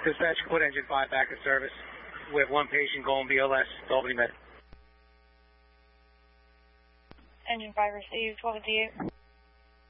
Dispatch, put engine 5 back in service. We have one patient going BLS, Albany Med. Engine 5 received. What was you?